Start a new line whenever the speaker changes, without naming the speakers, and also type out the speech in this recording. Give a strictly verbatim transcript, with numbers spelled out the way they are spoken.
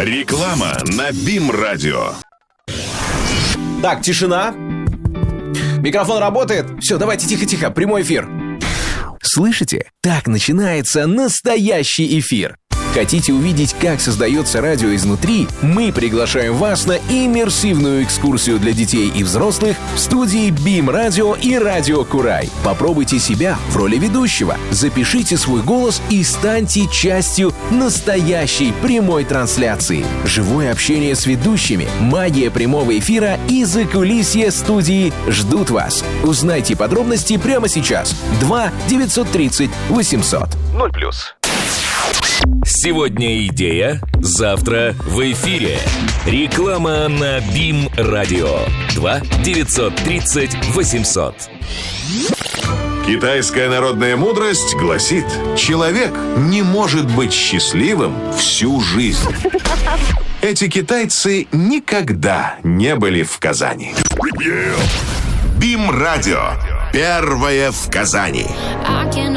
Реклама на БИМ-радио.
Так, тишина. Микрофон работает. Все, давайте тихо-тихо, прямой эфир. Слышите? Так начинается настоящий эфир. Хотите увидеть, как создается радио изнутри? Мы приглашаем вас на иммерсивную экскурсию для детей и взрослых в студии БИМ-радио и Радио Курай. Попробуйте себя в роли ведущего, запишите свой голос и станьте частью настоящей прямой трансляции. Живое общение с ведущими, магия прямого эфира и закулисье студии ждут вас. Узнайте подробности прямо сейчас. два девятьсот тридцать восемьсот. ноль плюс.
Сегодня идея, завтра в эфире. Реклама на БИМ-радио. два девятьсот тридцать восемьсот.
Китайская народная мудрость гласит: человек не может быть счастливым всю жизнь. Эти китайцы никогда не были в Казани. БИМ-радио. Первое в Казани.